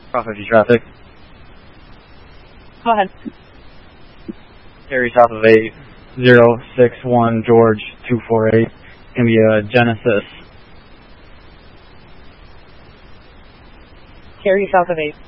Cross 50 traffic. Go ahead. Carry south of 8061 George 248. Gonna be a Genesis. Carry south of 8.